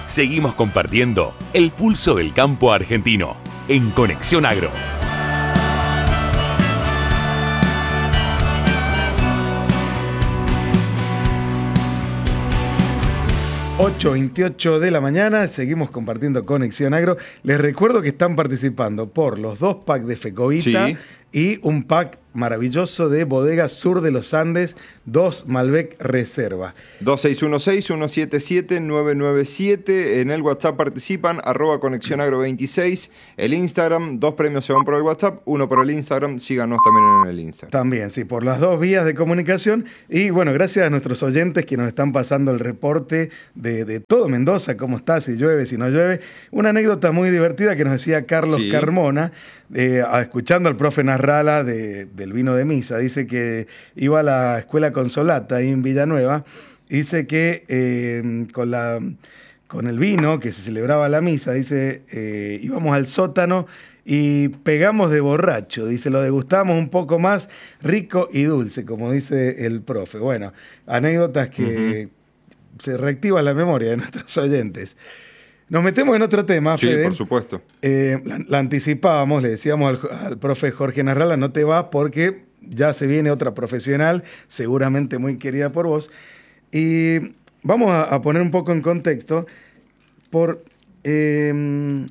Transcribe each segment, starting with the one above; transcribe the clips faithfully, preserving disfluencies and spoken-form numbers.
Seguimos compartiendo el pulso del campo argentino en Conexión Agro. ocho veintiocho de la mañana, seguimos compartiendo Conexión Agro. Les recuerdo que están participando por los dos packs de Fecovita sí. y un pack maravilloso de Bodega Sur de los Andes, dos Malbec Reserva. dos seis uno seis, uno siete siete, nueve nueve siete. En el WhatsApp participan, arroba Conexión Agro veintiséis. El Instagram, dos premios se van por el WhatsApp, uno por el Instagram. Síganos también en el Instagram. También, sí, por las dos vías de comunicación. Y bueno, gracias a nuestros oyentes que nos están pasando el reporte de, de todo Mendoza, cómo está, si llueve, si no llueve. Una anécdota muy divertida que nos decía Carlos sí. Carmona, eh, escuchando al profe Narrala de, del vino de misa. Dice que iba a la escuela Consolata ahí en Villanueva. Dice que eh, con, la, con el vino que se celebraba la misa, dice, eh, íbamos al sótano y pegamos de borracho. Dice, lo degustamos un poco más rico y dulce, como dice el profe. Bueno, anécdotas que uh-huh. se reactiva la memoria de nuestros oyentes. Nos metemos en otro tema, sí, Fede. por supuesto. Eh, la, la anticipábamos, le decíamos al, al profe Jorge Narrala, no te vas porque ya se viene otra profesional, seguramente muy querida por vos. Y vamos a, a poner un poco en contexto, por eh,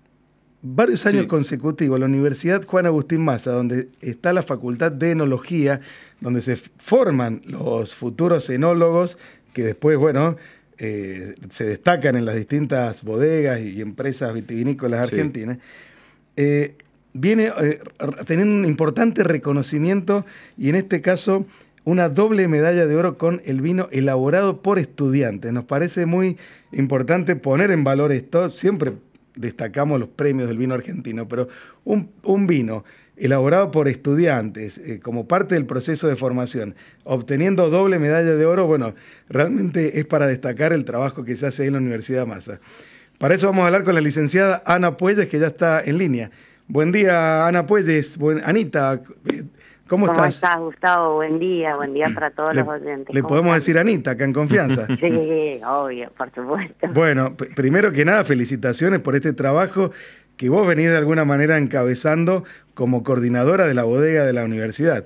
varios años sí. consecutivos, la Universidad Juan Agustín Maza, donde está la Facultad de Enología, donde se forman los futuros enólogos, que después, bueno... Eh, se destacan en las distintas bodegas y empresas vitivinícolas argentinas, sí. eh, viene eh, teniendo un importante reconocimiento y en este caso una doble medalla de oro con el vino elaborado por estudiantes. Nos parece muy importante poner en valor esto, siempre destacamos los premios del vino argentino, pero un, un vino elaborado por estudiantes, eh, como parte del proceso de formación, obteniendo doble medalla de oro, bueno, realmente es para destacar el trabajo que se hace ahí en la Universidad Maza. Para eso vamos a hablar con la licenciada Ana Puelles, que ya está en línea. Buen día, Ana Puelles. Buen, Anita, ¿cómo, ¿Cómo estás? estás, Gustavo? Buen día, buen día para todos le, los oyentes. Le podemos están? decir Anita, acá en confianza. Sí, obvio, por supuesto. Bueno, p- primero que nada, felicitaciones por este trabajo que vos venís de alguna manera encabezando como coordinadora de la bodega de la universidad.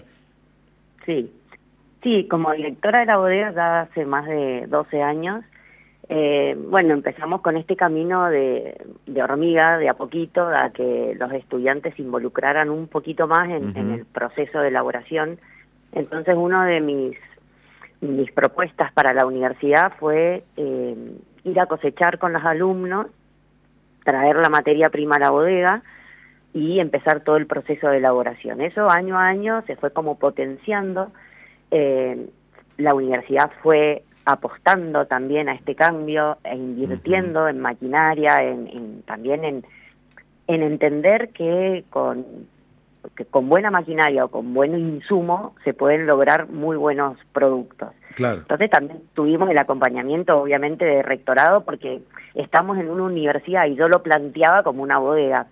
Sí, sí, como directora de la bodega ya hace más de doce años. Eh, bueno, empezamos con este camino de, de hormiga, de a poquito, a que los estudiantes se involucraran un poquito más en, uh-huh. en el proceso de elaboración. Entonces, una de mis, mis propuestas para la universidad fue eh, ir a cosechar con los alumnos, traer la materia prima a la bodega y empezar todo el proceso de elaboración. Eso año a año se fue como potenciando. Eh, la universidad fue apostando también a este cambio e invirtiendo uh-huh. en maquinaria, en, en también en, en entender que con, que con buena maquinaria o con buen insumo se pueden lograr muy buenos productos. Claro. Entonces también tuvimos el acompañamiento obviamente de rectorado porque estamos en una universidad y yo lo planteaba como una bodega.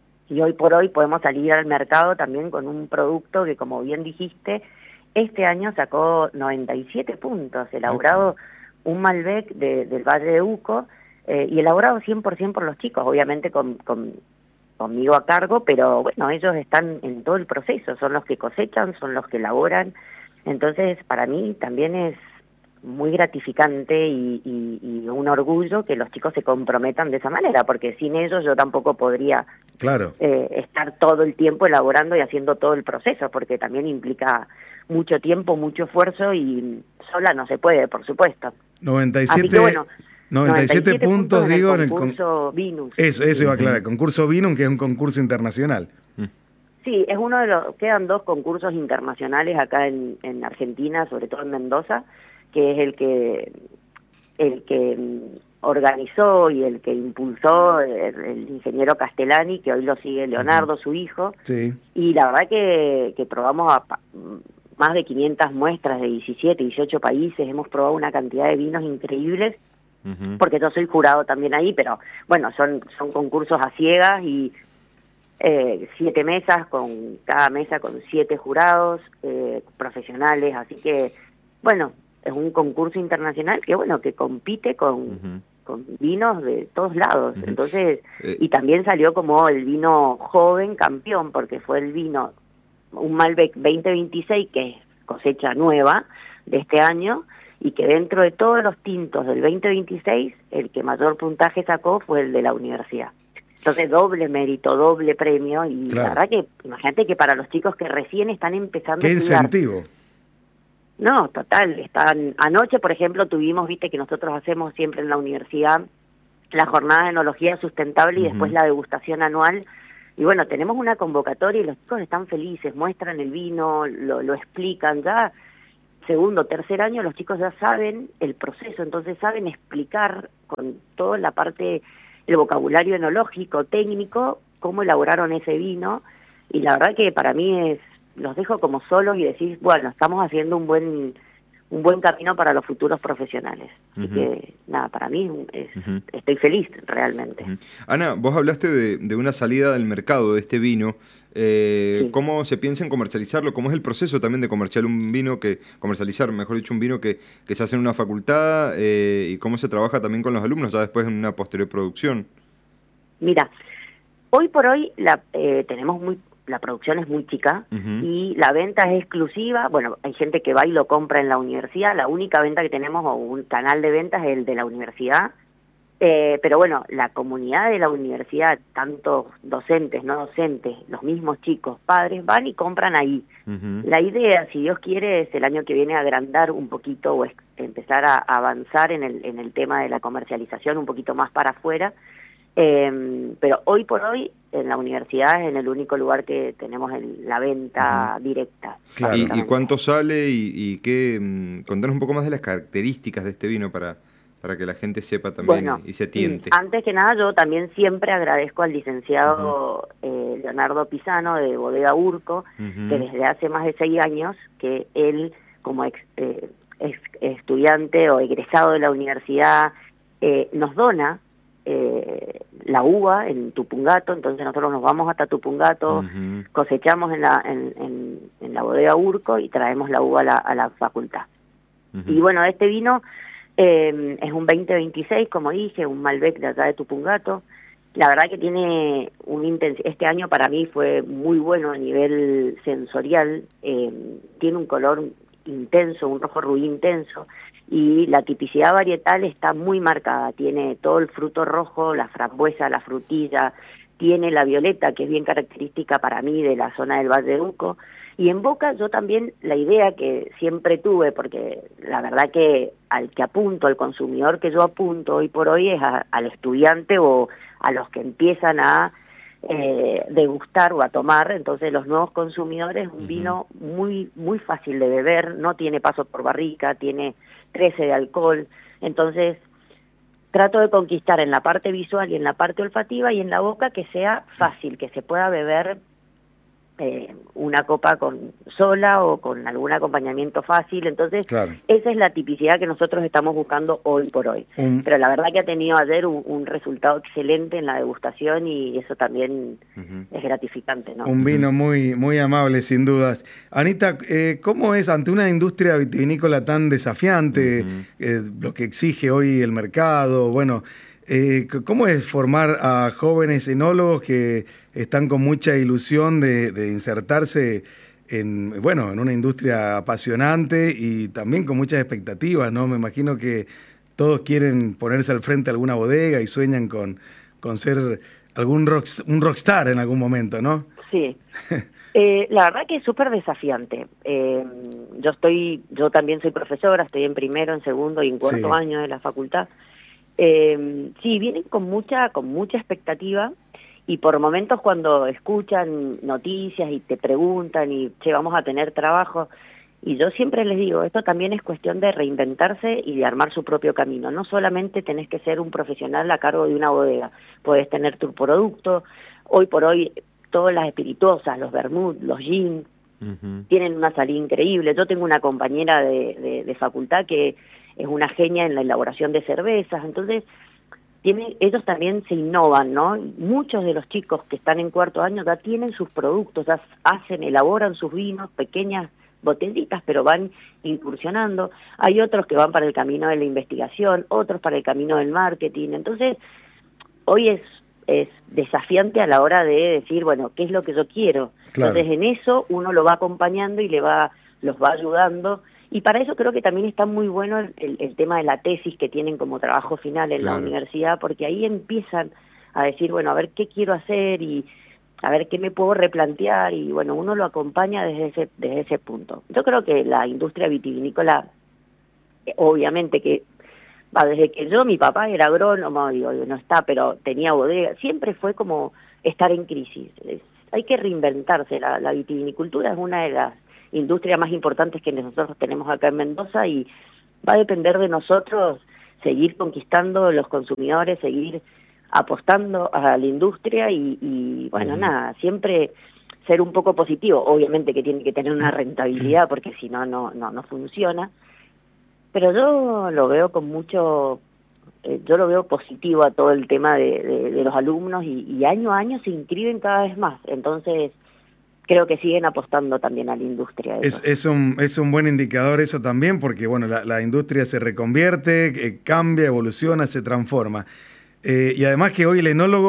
Y hoy por hoy podemos salir al mercado también con un producto que, como bien dijiste, este año sacó noventa y siete puntos, elaborado okay. un Malbec de, del Valle de Uco, eh, y elaborado cien por ciento por los chicos, obviamente con, con, conmigo a cargo, pero bueno, ellos están en todo el proceso, son los que cosechan, son los que elaboran. Entonces, para mí también es muy gratificante y, y, y un orgullo que los chicos se comprometan de esa manera, porque sin ellos yo tampoco podría claro. eh, estar todo el tiempo elaborando y haciendo todo el proceso, porque también implica mucho tiempo, mucho esfuerzo y sola no se puede, por supuesto. noventa y siete, Así que, bueno, noventa y siete, noventa y siete puntos, puntos digo, en el concurso en el con... Vinus. Eso, eso iba a aclarar, el concurso Vinum, que es un concurso internacional. Sí, es uno de los, quedan dos concursos internacionales acá en, en Argentina, sobre todo en Mendoza, que es el que el que organizó y el que impulsó el, el ingeniero Castellani, que hoy lo sigue Leonardo, uh-huh. su hijo, sí. y la verdad que, que probamos a más de quinientas muestras de diecisiete, dieciocho países, hemos probado una cantidad de vinos increíbles, uh-huh. porque yo soy jurado también ahí, pero bueno, son, son concursos a ciegas y eh, siete mesas, con cada mesa con siete jurados eh, profesionales, así que bueno, es un concurso internacional que bueno que compite con, uh-huh. con vinos de todos lados. Uh-huh. Entonces, eh. y también salió como el vino joven campeón, porque fue el vino, un Malbec veinte veintiséis, que es cosecha nueva de este año, y que dentro de todos los tintos del veinte veintiséis, el que mayor puntaje sacó fue el de la universidad. Entonces, doble mérito, doble premio, y claro. la verdad que, imagínate que para los chicos que recién están empezando ¿Qué a estudiar... incentivo? No, total, están... Anoche, por ejemplo, tuvimos, viste, que nosotros hacemos siempre en la universidad la jornada de enología sustentable y uh-huh. después la degustación anual, y bueno, tenemos una convocatoria y los chicos están felices, muestran el vino, lo, lo explican, ya segundo, tercer año los chicos ya saben el proceso, entonces saben explicar con toda la parte... el vocabulario enológico, técnico, cómo elaboraron ese vino, y la verdad que para mí es, los dejo como solos y decís, bueno, estamos haciendo un buen un buen camino para los futuros profesionales. Así uh-huh. que, nada, para mí es, uh-huh. estoy feliz realmente. Uh-huh. Ana, vos hablaste de, de una salida del mercado de este vino. Eh, sí. ¿Cómo se piensa en comercializarlo? ¿Cómo es el proceso también de comerciar un vino que comercializar, mejor dicho, un vino que, que se hace en una facultad eh, y cómo se trabaja también con los alumnos ya después en una posterior producción? Mira, hoy por hoy la eh, tenemos muy la producción es muy chica uh-huh. y la venta es exclusiva. Bueno, hay gente que va y lo compra en la universidad. La única venta que tenemos o un canal de ventas es el de la universidad. Eh, pero bueno, la comunidad de la universidad, tanto docentes, no docentes, los mismos chicos, padres, van y compran ahí. Uh-huh. La idea, si Dios quiere, es el año que viene agrandar un poquito o es, empezar a, a avanzar en el, en el tema de la comercialización un poquito más para afuera. Eh, pero hoy por hoy en la universidad es en el único lugar que tenemos el, la venta uh-huh. directa. Claro. ¿Y, ¿Y cuánto sale y, y qué? Mmm, contanos un poco más de las características de este vino para... para que la gente sepa también bueno, y se tiente. Antes que nada, yo también siempre agradezco al licenciado uh-huh. eh, Leonardo Pisano de Bodega Urco, uh-huh. que desde hace más de seis años, que él como ex, eh, ex estudiante o egresado de la universidad, eh, nos dona eh, la uva en Tupungato, entonces nosotros nos vamos hasta Tupungato, uh-huh. cosechamos en la, en, en, en la Bodega Urco y traemos la uva a la, a la facultad. Uh-huh. Y bueno, este vino... Eh, es un veinte veintiséis, como dije, un Malbec de allá de Tupungato. La verdad que tiene un intens- este año para mí fue muy bueno a nivel sensorial. Eh, tiene un color intenso, un rojo rubí intenso, y la tipicidad varietal está muy marcada. Tiene todo el fruto rojo, la frambuesa, la frutilla, tiene la violeta, que es bien característica para mí de la zona del Valle de Uco. Y en boca yo también la idea que siempre tuve, porque la verdad que al que apunto, al consumidor que yo apunto hoy por hoy es a, al estudiante o a los que empiezan a eh, degustar o a tomar, entonces los nuevos consumidores, un uh-huh. vino muy muy fácil de beber, no tiene paso por barrica, tiene trece de alcohol, entonces trato de conquistar en la parte visual y en la parte olfativa y en la boca que sea fácil, que se pueda beber Eh, una copa con sola o con algún acompañamiento fácil, entonces claro. esa es la tipicidad que nosotros estamos buscando hoy por hoy, um, pero la verdad que ha tenido ayer un, un resultado excelente en la degustación y eso también uh-huh. es gratificante, ¿no? Un vino muy muy amable, sin dudas. Anita, eh, ¿cómo es ante una industria vitivinícola tan desafiante, uh-huh. eh, lo que exige hoy el mercado? Bueno, eh, ¿cómo es formar a jóvenes enólogos que están con mucha ilusión de, de insertarse en, bueno, en una industria apasionante y también con muchas expectativas, ¿no? Me imagino que todos quieren ponerse al frente de alguna bodega y sueñan con, con ser algún rock, un rockstar en algún momento, ¿no? Sí. Eh, la verdad que es súper desafiante. Eh, yo estoy, yo también soy profesora, estoy en primero, en segundo y en cuarto sí. año de la facultad. Eh, sí, vienen con mucha, con mucha expectativa. Y por momentos cuando escuchan noticias y te preguntan y che, vamos a tener trabajo, y yo siempre les digo, esto también es cuestión de reinventarse y de armar su propio camino. No solamente tenés que ser un profesional a cargo de una bodega, podés tener tu producto. Hoy por hoy todas las espirituosas, los vermut, los gin, uh-huh. tienen una salida increíble. Yo tengo una compañera de, de, de facultad que es una genia en la elaboración de cervezas, entonces... Tienen, ellos también se innovan, ¿no? Muchos de los chicos que están en cuarto año ya tienen sus productos, ya hacen, elaboran sus vinos, pequeñas botellitas, pero van incursionando. Hay otros que van para el camino de la investigación, otros para el camino del marketing. Entonces, hoy es, es desafiante a la hora de decir, bueno, ¿qué es lo que yo quiero? Claro. Entonces, en eso uno lo va acompañando y le va, los va ayudando. Y para eso creo que también está muy bueno el, el, el tema de la tesis que tienen como trabajo final en Claro. la universidad, porque ahí empiezan a decir, bueno, a ver qué quiero hacer y a ver qué me puedo replantear, y bueno, uno lo acompaña desde ese, desde ese punto. Yo creo que la industria vitivinícola, eh, obviamente que va desde que yo, mi papá era agrónomo, digo, no está, pero tenía bodega, siempre fue como estar en crisis. Es, hay que reinventarse, la, la vitivinicultura es una de las industria más importantes que nosotros tenemos acá en Mendoza, y va a depender de nosotros seguir conquistando los consumidores, seguir apostando a la industria y, y bueno, uh-huh. nada, siempre ser un poco positivo. Obviamente que tiene que tener una rentabilidad, porque si no, no, no, no funciona, pero yo lo veo con mucho, eh, yo lo veo positivo a todo el tema de, de, de los alumnos, y, y año a año se inscriben cada vez más, entonces creo que siguen apostando también a la industria. Es, es, un, es un buen indicador eso también, porque bueno, la, la industria se reconvierte, eh, cambia, evoluciona, se transforma. Eh, y además que hoy el enólogo